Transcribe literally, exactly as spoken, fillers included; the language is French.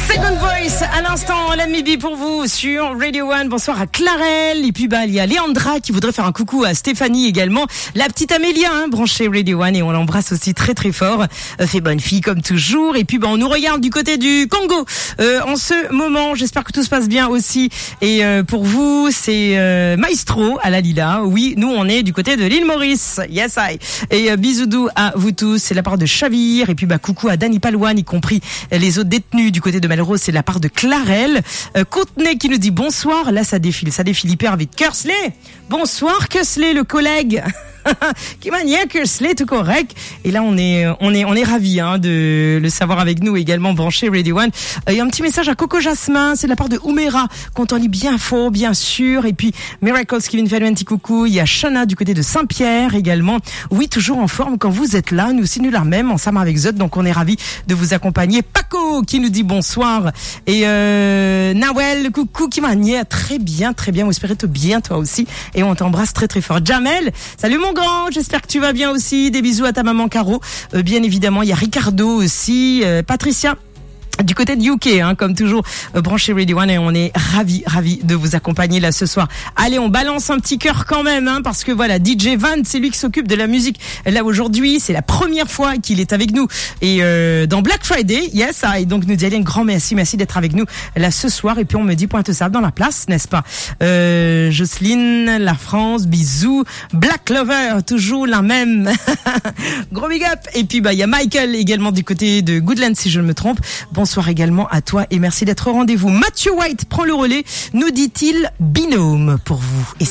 Second Voice, à l'instant, la midi pour vous sur Radio One. Bonsoir à Clarelle. Et puis, bah, il y a Léandra qui voudrait faire un coucou à Stéphanie également. La petite Amélia, hein, branchée Radio One, et on l'embrasse aussi très très fort. Euh, fait bonne fille comme toujours. Et puis, bah, on nous regarde du côté du Congo, euh, en ce moment. J'espère que tout se passe bien aussi. Et, euh, pour vous, c'est, euh, Maestro à la Lila. Oui, nous, on est du côté de l'île Maurice. Yes, I. Et, euh, bisous à vous tous. C'est la part de Chavir. Et puis, bah, coucou à Dani Palouane, y compris les autres détenus du côté de Malraux, c'est la part de Clarelle. Euh, Courtenay qui nous dit bonsoir. Là, ça défile, ça défile hyper vite. Kersley, bonsoir Kersley, le collègue. Qui mania Kersley, tout correct. Et là, on est, on est, on est ravis, hein, de le savoir avec nous également branché Radio One. Il euh, y a un petit message à Coco Jasmin, c'est de la part de Oumera, qu'on lit bien fort, bien sûr. Et puis, Miracles qui vient faire un petit coucou. Il y a Shana du côté de Saint-Pierre également. Oui, toujours en forme quand vous êtes là. Nous aussi, nous la même, ensemble avec Zod. Donc, on est ravis de vous accompagner. Paco qui nous dit bonsoir. Et, euh, Nawel, coucou, qui mania. Très bien, très bien. On espère te bien, toi aussi. Et on t'embrasse très, très fort. Jamel, salut mon grand, j'espère que tu vas bien aussi. Des bisous à ta maman Caro. Euh, bien évidemment, il y a Ricardo aussi, euh, Patricia. Du côté de U K, hein, comme toujours, euh, branché Radio One, et on est ravis, ravis de vous accompagner là ce soir. Allez, on balance un petit cœur quand même, hein, parce que voilà, D J Van, c'est lui qui s'occupe de la musique là aujourd'hui. C'est la première fois qu'il est avec nous et euh, dans Black Friday, yes, ah, et donc nous dit un grand merci, merci d'être avec nous là ce soir. Et puis on me dit Pointe Sable dans la place, n'est-ce pas? Euh, Jocelyne, la France, bisous. Black Lover, toujours la même. Gros big up. Et puis bah il y a Michael également du côté de Goodland, si je ne me trompe. Bon. Bonsoir également à toi et merci d'être au rendez-vous. Mathieu White prend le relais, nous dit-il, binôme pour vous. Et